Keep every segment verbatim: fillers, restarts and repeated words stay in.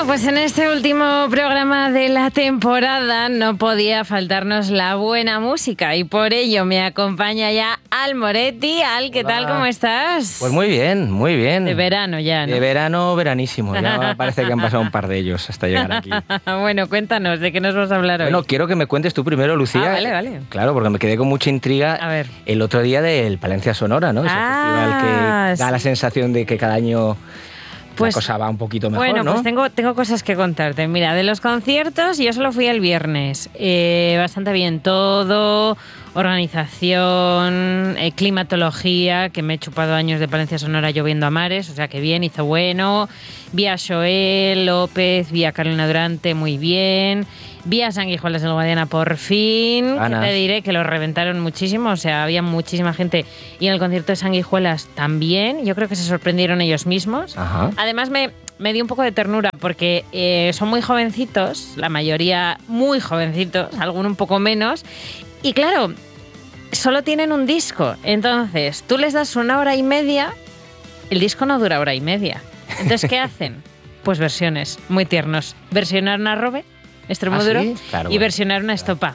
Bueno, pues en este último programa de la temporada no podía faltarnos la buena música y por ello me acompaña ya Al Moretti. Al, ¿qué Hola. tal? ¿Cómo estás? Pues muy bien, muy bien. De verano ya, ¿no? De verano, veranísimo. Ya parece que han pasado un par de ellos hasta llegar aquí. Bueno, cuéntanos, ¿de qué nos vas a hablar hoy? Bueno, quiero que me cuentes tú primero, Lucía. Ah, vale, vale. Claro, porque me quedé con mucha intriga A ver. el otro día del Palencia Sonora, ¿no? Ese Ah, festival que da sí. la sensación de que cada año Pues, la cosa va un poquito mejor, bueno, ¿no? pues tengo, tengo cosas que contarte. Mira, de los conciertos, yo solo fui el viernes. Eh, bastante bien todo, organización, eh, climatología, que me he chupado años de Palencia Sonora lloviendo a mares, o sea que bien, hizo bueno. Vi a Joel López, vi a Carolina Durante, muy bien. Vi a Sanguijuelas del Guadiana por fin, que te diré que lo reventaron muchísimo, o sea, había muchísima gente. Y en el concierto de Sanguijuelas también, yo creo que se sorprendieron ellos mismos. Ajá. Además me, me dio un poco de ternura porque eh, son muy jovencitos, la mayoría muy jovencitos, algunos un poco menos. Y claro, solo tienen un disco, entonces tú les das una hora y media, el disco no dura hora y media. Entonces, ¿qué hacen? Pues versiones muy tiernos. Versionaron a Robe, Extremoduro, ¿Ah, sí? Claro, y bueno, versionaron a Estopa.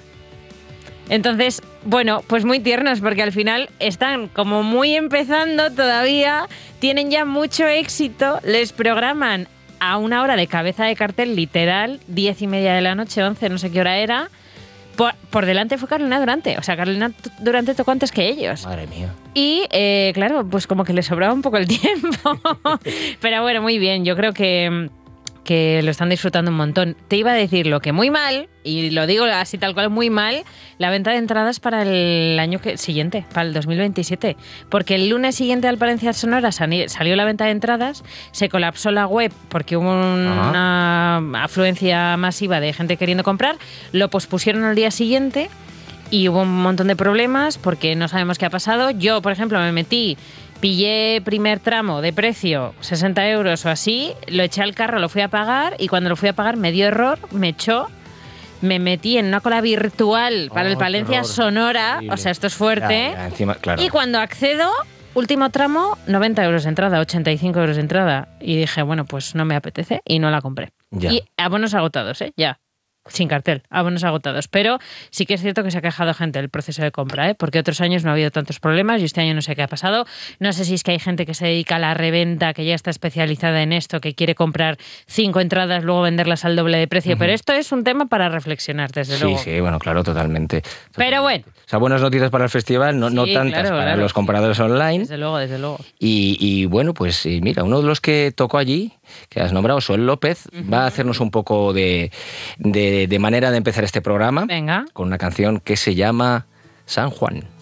Entonces, bueno, pues muy tiernos, porque al final están como muy empezando todavía, tienen ya mucho éxito, les programan a una hora de cabeza de cartel, literal, diez y media de la noche, once, no sé qué hora era. Por, por delante fue Carolina Durante, o sea, Carolina Durante tocó antes que ellos. Madre mía. Y, eh, claro, pues como que les sobraba un poco el tiempo. Pero bueno, muy bien, yo creo que... que lo están disfrutando un montón. Te iba a decir lo que muy mal, y lo digo así tal cual, muy mal, la venta de entradas para el año que, siguiente, para el dos mil veintisiete. Porque el lunes siguiente al Palencia Sonora salió la venta de entradas, se colapsó la web porque hubo una Ajá. afluencia masiva de gente queriendo comprar, lo pospusieron al día siguiente y hubo un montón de problemas porque no sabemos qué ha pasado. Yo, por ejemplo, me metí... Pillé primer tramo de precio, sesenta euros o así, lo eché al carro, lo fui a pagar y cuando lo fui a pagar me dio error, me echó, me metí en una cola virtual para oh, el Palencia Sonora, horrible. O sea, esto es fuerte, ya, ya, encima, claro. Y cuando accedo, último tramo, noventa euros de entrada, ochenta y cinco euros de entrada, y dije, bueno, pues no me apetece y no la compré. Ya. Y abonos agotados, ¿eh? Ya. Sin cartel, abonos agotados. Pero sí que es cierto que se ha quejado gente del proceso de compra, ¿eh? Porque otros años no ha habido tantos problemas y este año no sé qué ha pasado. No sé si es que hay gente que se dedica a la reventa, que ya está especializada en esto, que quiere comprar cinco entradas, luego venderlas al doble de precio. Uh-huh. Pero esto es un tema para reflexionar, desde sí, luego. Sí, sí, bueno, claro, totalmente, totalmente. Pero bueno. O sea, buenas noticias para el festival, no, sí, no tantas claro, para claro. los compradores online. Desde luego, desde luego. Y, y bueno, pues mira, uno de los que tocó allí, que has nombrado, Joel López, uh-huh. va a hacernos un poco de, de, de manera de empezar este programa. Venga. Con una canción que se llama San Juan.